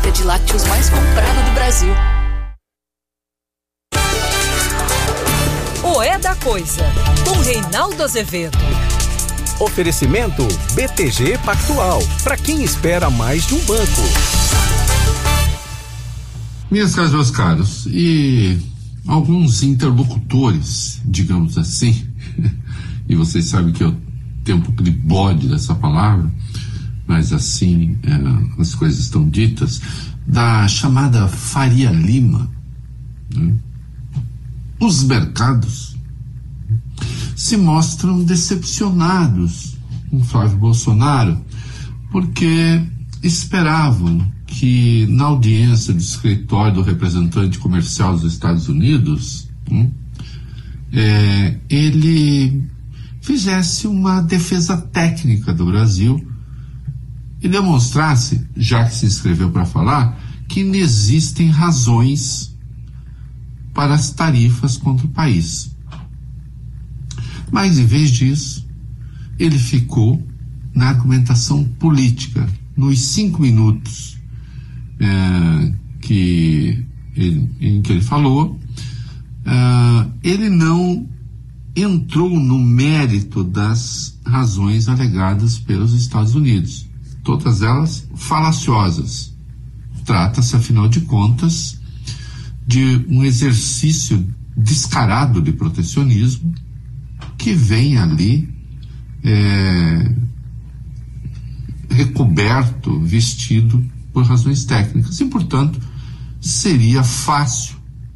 marca de lácteos mais comprada do Brasil. O É da Coisa, com Reinaldo Azevedo. Oferecimento BTG Pactual, para quem espera mais de um banco. Minhas caras, meus caros, e alguns interlocutores, digamos assim, e vocês sabem que eu tenho um pouco de bode dessa palavra, mas assim as coisas estão ditas, da chamada Faria Lima, né? Os mercados se mostram decepcionados com Flávio Bolsonaro, porque esperavam que na audiência do escritório do representante comercial dos Estados Unidos, ele fizesse uma defesa técnica do Brasil e demonstrasse, já que se inscreveu para falar, que existem razões para as tarifas contra o país. Mas, em vez disso, ele ficou na argumentação política. Nos 5 minutos em que ele falou, ele não entrou no mérito das razões alegadas pelos Estados Unidos. Todas elas falaciosas. Trata-se, afinal de contas, de um exercício descarado de protecionismo que vem ali recoberto, vestido por razões técnicas e, portanto, seria fácil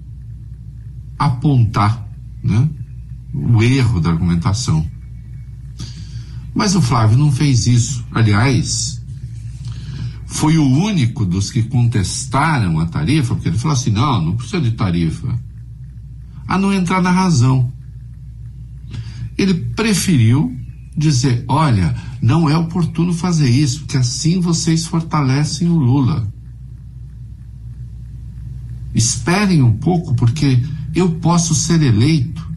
apontar, né, o erro da argumentação. Mas o Flávio não fez isso. Aliás, foi o único dos que contestaram a tarifa, porque ele falou assim, não precisa de tarifa, a não entrar na razão. Ele preferiu dizer, olha, não é oportuno fazer isso, porque assim vocês fortalecem o Lula. Esperem um pouco, porque eu posso ser eleito